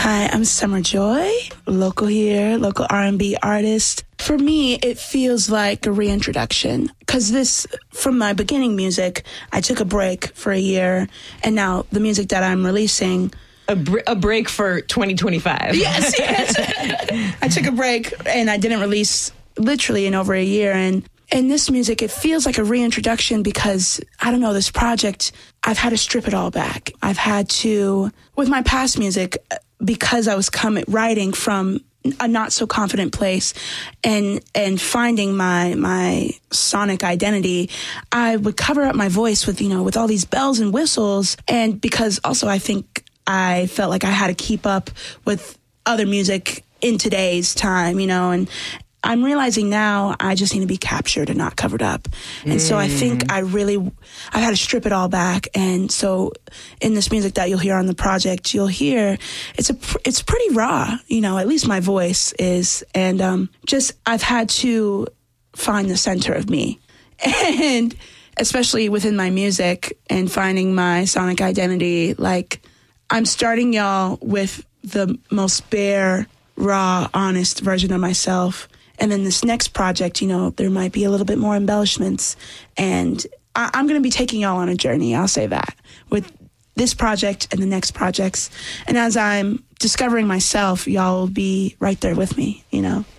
Hi, I'm Summer Joy, local here, local R&B artist. For me, it feels like a reintroduction because from my beginning music, I took a break for a year, and now the music that I'm releasing... A break for 2025. Yes. I took a break, and I didn't release literally in over a year, and this music, it feels like a reintroduction because, I don't know, this project, I've had to strip it all back. I've had to, with my past music, because I was writing from a not so confident place and finding my sonic identity, I would cover up my voice with all these bells and whistles. And because also I think I felt like I had to keep up with other music in today's time, and I'm realizing now I just need to be captured and not covered up. And so I think I've had to strip it all back. And so in this music that you'll hear on the project, you'll hear it's pretty raw, at least my voice is. And I've had to find the center of me. And especially within my music and finding my sonic identity, like I'm starting y'all with the most bare, raw, honest version of myself. And then this next project, there might be a little bit more embellishments. And I'm going to be taking y'all on a journey, I'll say that, with this project and the next projects. And as I'm discovering myself, y'all will be right there with me,